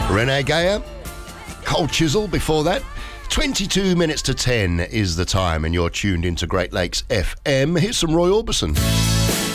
Renee Geyer, Cold Chisel before that. 22 minutes to 10 is the time, and you're tuned into Great Lakes FM. Here's some Roy Orbison.